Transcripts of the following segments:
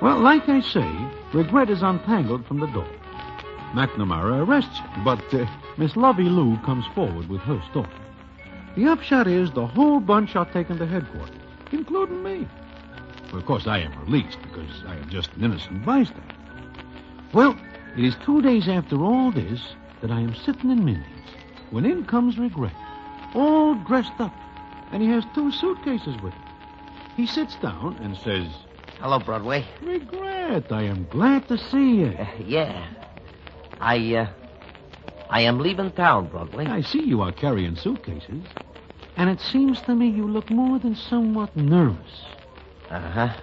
Well, like I say, Regret is untangled from the door. McNamara arrests you, but Miss Lovey Lou comes forward with her story. The upshot is the whole bunch are taken to headquarters, including me. Well, of course, I am released because I am just an innocent bystander. Well, it is 2 days after all this that I am sitting in Minnie's when in comes Regret, all dressed up, and he has 2 suitcases with him. He sits down and says, Hello, Broadway. Regret, I am glad to see you. Yeah. I am leaving town, Broadway. I see you are carrying suitcases, and it seems to me you look more than somewhat nervous. Uh-huh.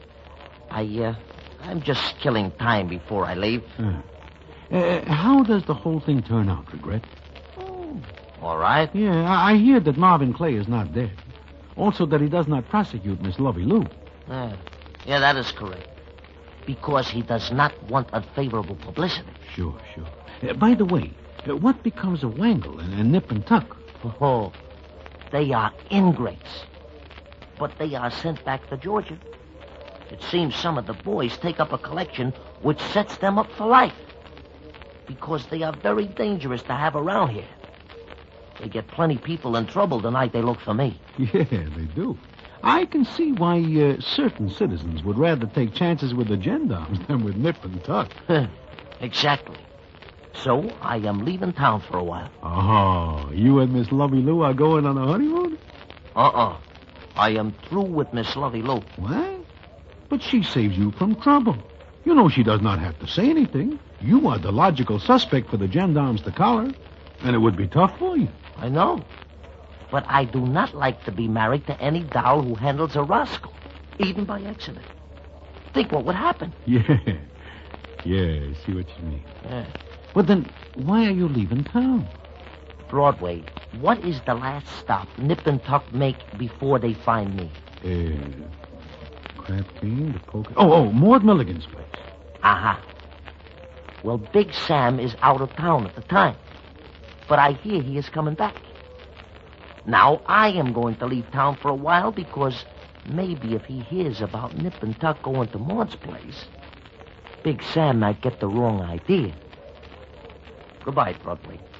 I'm just killing time before I leave. How does the whole thing turn out, Regret? Oh, all right. Yeah, I hear that Marvin Clay is not dead. Also that he does not prosecute Miss Lovey Lou. Yeah, that is correct. Because he does not want unfavorable publicity. Sure. By the way, what becomes of Wangle and Nip and Tuck? Oh, they are ingrates. But they are sent back to Georgia. It seems some of the boys take up a collection which sets them up for life. Because they are very dangerous to have around here. They get plenty people in trouble the night they look for me. Yeah, they do. I can see why certain citizens would rather take chances with the gendarmes than with Nip and Tuck. Exactly. So I am leaving town for a while. Oh, you and Miss Lovey Lou are going on a honeymoon? I am through with Miss Lovey Lou. What? But she saves you from trouble. You know she does not have to say anything. You are the logical suspect for the gendarmes to collar, and it would be tough for you. I know. But I do not like to be married to any doll who handles a rascal, even by accident. Think what would happen. Yeah, I see what you mean. Yeah. But then, why are you leaving town? Broadway, what is the last stop Nip and Tuck make before they find me? Crab King, the poker... Oh, Maud Milligan's place. Aha. Well, Big Sam is out of town at the time. But I hear he is coming back. Now, I am going to leave town for a while because maybe if he hears about Nip and Tuck going to Maud's place, Big Sam might get the wrong idea. Goodbye, Broadway.